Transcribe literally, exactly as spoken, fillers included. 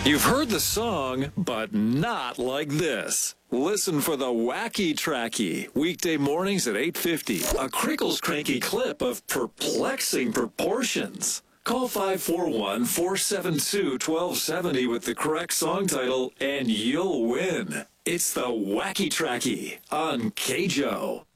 You've heard the song, but not like this. Listen for the Wacky Tracky, weekday mornings at eight fifty. A Crickles Cranky clip of perplexing proportions. Call five four one, four seven two, one two seven zero with the correct song title, and you'll win. It's the Wacky Tracky on K J O.